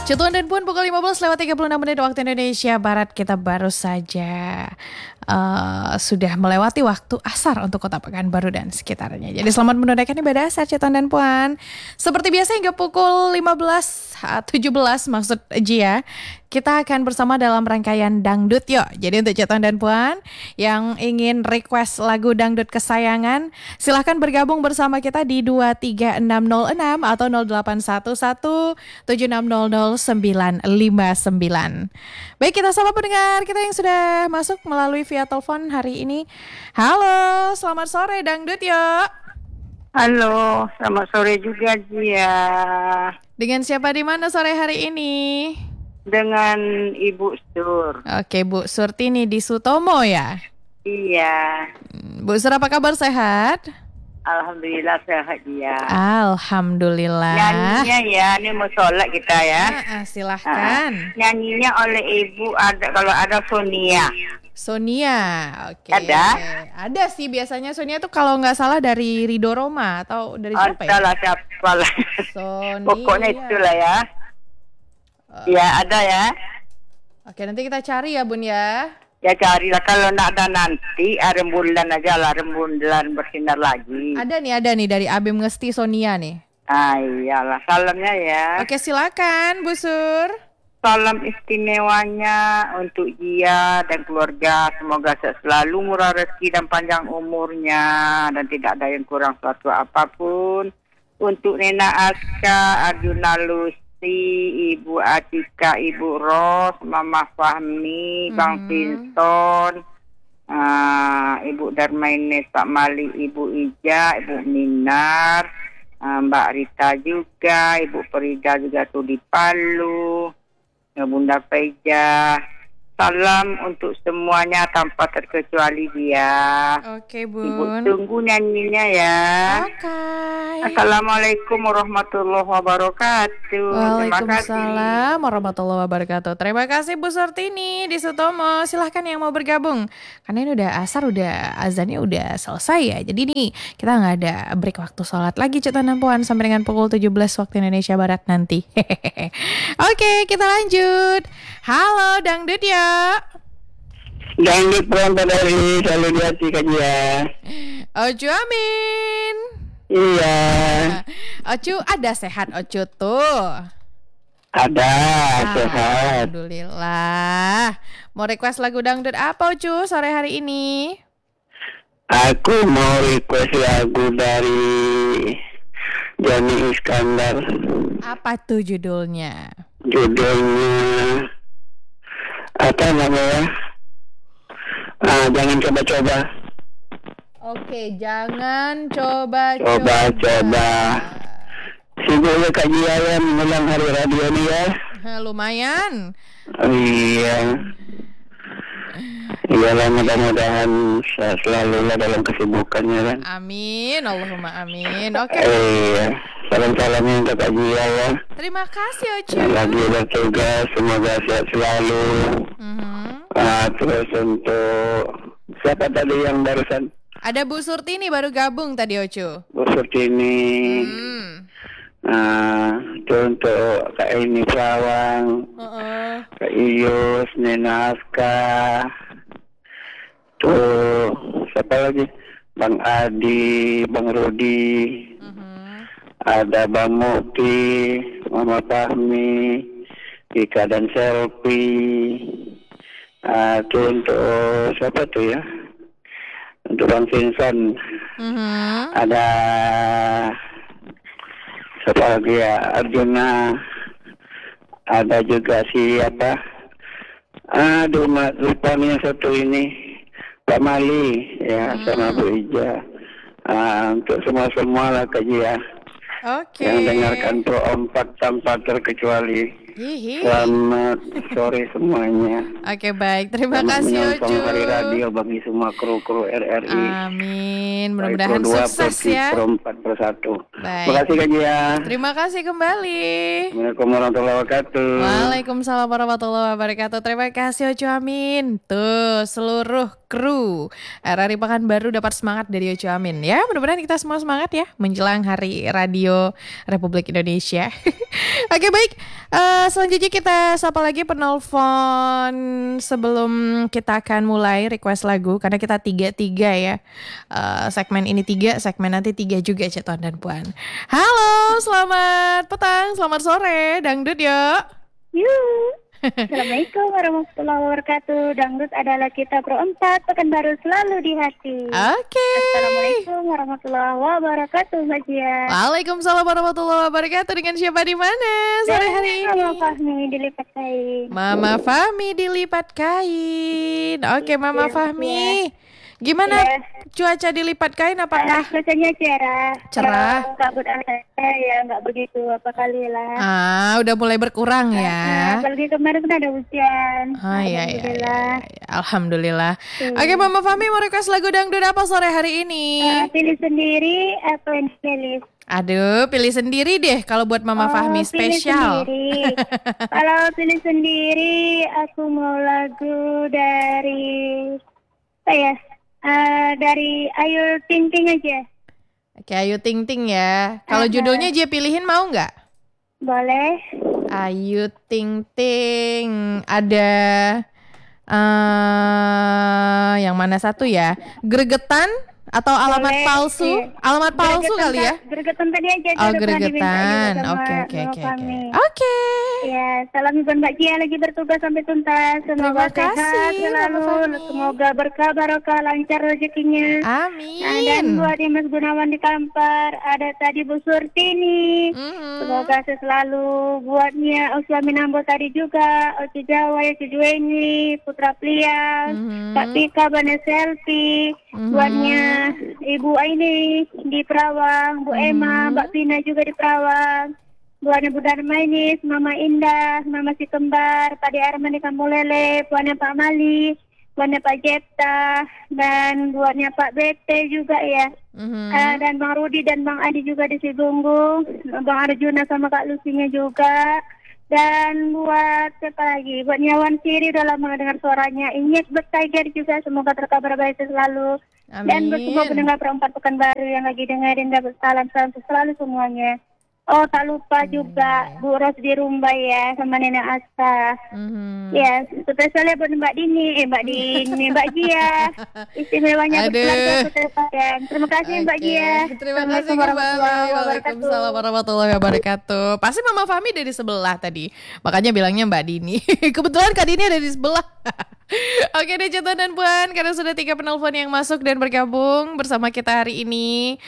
Cetuan dan Puan pukul 15:36 waktu Indonesia Barat. Kita baru saja sudah melewati waktu asar untuk Kota Pekanbaru dan sekitarnya. Jadi selamat menunaikan ibadah asar Cetuan dan Puan. Seperti biasa hingga pukul 17 maksud Jia, kita akan bersama dalam rangkaian Dangdut Yuk. Jadi untuk Cetuan dan Puan yang ingin request lagu dangdut kesayangan, silahkan bergabung bersama kita di 23606 atau 081176000959. Baik, kita sapa pendengar kita yang sudah masuk melalui via telepon hari ini. Halo, selamat sore Dangdut Yuk. Halo, selamat sore juga Jia. Dengan siapa di mana sore hari ini? Dengan Ibu Sur. Oke, Bu Surtini di Sutomo ya? Iya. Bu Sur, apa kabar, sehat? Alhamdulillah sehat Jia. Alhamdulillah. Nyanyinya ya, ini mau sholat kita ya. Silahkan. Nyanyinya oleh Ibu ada, kalau ada Sonia. Sonia, oke. Ada sih biasanya Sonia tuh kalau nggak salah dari Ridho Roma atau dari siapa ya? Adalah siapa lah. Sonia. Pokoknya itulah ya. Ya ada ya. Oke, nanti kita cari ya Bun ya. Ya carilah, kalau nggak ada nanti rembulan aja lah, rembulan bersinar lagi. Ada nih dari Abim Ngesti Sonia nih. Iyalah, salamnya ya. Oke, silakan Bu Sur. Salam istimewanya untuk dia dan keluarga. Semoga sehat selalu, murah rezeki dan panjang umurnya. Dan tidak ada yang kurang suatu apapun. Untuk Nena Aska, Arjuna Lucy, Ibu Atika, Ibu Ros, Mama Fahmi, Bang Pinton, Ibu Darmaine, Pak Mali, Ibu Ija, Ibu Minar, Mbak Rita juga, Ibu Perida juga tuh di Palu, Bunda Peja. Salam untuk semuanya tanpa terkecuali dia. Oke, Bun. Ibu tunggu nyanyinya ya. Oke. Assalamualaikum warahmatullahi wabarakatuh. Waalaikumsalam warahmatullahi wabarakatuh. Terima kasih Bu Surtini di Sutomo. Silahkan yang mau bergabung. Karena ini udah asar, udah azannya udah selesai ya. Jadi nih kita nggak ada break waktu sholat lagi Cetuan dan Puan sampai dengan pukul 17 waktu Indonesia Barat nanti. Oke, kita lanjut. Halo Dangdut ya. Dangdut perempuan dari selalu di hati kajian. Ocu amin. Iya. Ocu ada sehat Ocu tuh. Ada sehat. Alhamdulillah. Mau request lagu dangdut apa Ocu sore hari ini? Aku mau request lagu dari Johnny Iskandar. Apa tuh judulnya? Judulnya apa namanya? Jangan coba-coba. Oke, jangan coba-coba. Coba-coba. Sibuk kajian ya menjelang hari radio nih ya. Lumayan. Iya. Iyalah, mudah-mudahan selalu lah dalam kesibukannya kan. Amin, Allahumma amin. Oke. Iya. Salam-salamnya untuk Kak Jia ya. Terima kasih Ocu. Lagi bertugas, semoga sehat selalu. Terus untuk siapa tadi yang barusan? Ada Bu Surtini baru gabung tadi Ocu. Bu Surtini. Itu untuk Kak Ini Pawang, Kak Iyus, Nena Aska. Tuh siapa lagi? Bang Adi, Bang Rudi. Ada Bang Mukti, Mama Fahmi, Ika dan Selfie. Itu untuk siapa tuh ya? Untuk Bang Vincent. Ada siapa lagi ya? Arjuna. Ada juga siapa? Aduh, lupa nih yang satu ini. Pak Mali ya, sama Bu Ija. Untuk semua lah kajian. Oke. Yang dengarkan Pro 4 tanpa terkecuali. Selamat sore semuanya. Oke, baik. Terima kasih Ocu. Selamat hari radio bagi semua kru RRI. Amin. Mudah-mudahan sukses ya. Pro 4 persatu. Baik. Terima kasih kajian. Terima kasih kembali. Assalamualaikum warahmatullahi wabarakatuh. Waalaikumsalam warahmatullahi wabarakatuh. Terima kasih Ocu Amin. Tuh seluruh kru RRI Pekanbaru dapat semangat dari Ocu Amin ya. Mudah-mudahan kita semua semangat ya menjelang Hari Radio Republik Indonesia. Oke, baik. Selanjutnya kita sapa lagi penelpon sebelum kita akan mulai request lagu karena kita tiga ya. Segmen ini 3, segmen nanti 3 juga Ceton dan Puan. Halo, selamat petang, selamat sore, dangdut yuk. Yuk. Assalamualaikum warahmatullahi wabarakatuh. Dangdut adalah kita Pro 4, Pekanbaru selalu di hati. Oke. Assalamualaikum warahmatullahi wabarakatuh, Mbak Jia. Waalaikumsalam warahmatullahi wabarakatuh. Dengan siapa di mana sore hari ini? Mama Fahmi dilipat kain. Mama Fahmi dilipat kain. Oke, Mama Fahmi. Gimana cuaca dilipat kain? Apakah cuacanya cerah? Cerah. Kabut asapnya ya nggak begitu apa kali lah. Udah mulai berkurang ya. Apalagi kemarin kan ada hujan. Alhamdulillah. Alhamdulillah. Oke, Mama Fahmi mau request lagu dangdut apa sore hari ini? Pilih sendiri atau yang pilih? Aduh, pilih sendiri deh kalau buat Mama Fahmi spesial. Kalau pilih sendiri, aku mau lagu dari dari Ayu Ting Ting aja. Oke, Ayu Ting Ting ya. Kalau judulnya Jia pilihin mau nggak? Boleh. Ayu Ting Ting. Ada yang mana satu ya? Gregetan atau alamat Boleh, palsu? iya. Alamat palsu kali ya? Gregetan tadi aja. Oh, gregetan. Oke. Oke. Ya, salam buat Mbak Jia lagi bertugas sampai tuntas. Semoga Terima sehat kasih, Mama selalu. Fahmi. Semoga berkah barokah lancar rezekinya. Amin. Nah, dan buat Mas Gunawan di Kampar, ada tadi Bu Surtini. Semoga selalu buatnya Uslami Nambo tadi juga, Oci Jawa, Oci Juweni, Putra Plia, Kak Pika, Bane Selfie, buatnya Ibu Aini di Perawang, Bu Emma, Mbak Pina juga di Perawang, buatnya Bu Darmainis, Mama Indah, Mama Si Kembar, Pak De Arman di Kampolele, buatnya Pak Mali, buatnya Pak Jepta, dan buatnya Pak Bete juga ya. Dan Bang Rudi dan Bang Adi juga di Sidunggung, Bang Arjuna sama Kak Lusinya juga. Dan buat siapa lagi? Buat Nyawan Siri udah lama dengar suaranya. Inyek Tiger juga semoga terkabar baik selalu. Amin. Dan buat semua pendengar Perempat Pekanbaru yang lagi dengerin dapat salam selalu semuanya. Oh, tak lupa juga Bu Ros di Rumbai ya sama Nenek Asta. Ya, spesialnya buat Mbak Dini, Mbak Jia. Istimewanya keluarga Kutepayang. Terima kasih Mbak Jia. Terima kasih kembali. Waalaikumsalam warahmatullahi wabarakatuh. Pasti Mama Fahmi dari sebelah tadi. Makanya bilangnya Mbak Dini. Kebetulan Kak Dini ada di sebelah. Oke deh Ceton dan Puan, karena sudah 3 penelpon yang masuk dan bergabung bersama kita hari ini,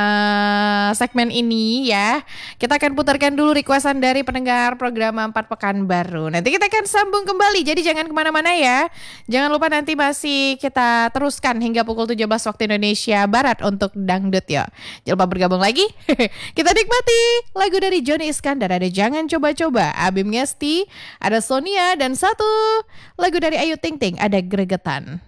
segmen ini ya, kita akan putarkan dulu requestan dari pendengar program 4 Pekanbaru. Nanti kita akan sambung kembali, jadi jangan kemana-mana ya. Jangan lupa nanti masih kita teruskan hingga pukul 17 waktu Indonesia Barat untuk dangdut ya. Jangan lupa bergabung lagi. Kita nikmati lagu dari Johnny Iskandar, ada Jangan Coba-Coba, Abim Ngesti, ada Sonia, dan satu lagu dari Ayu Ting Ting, ada Gregetan.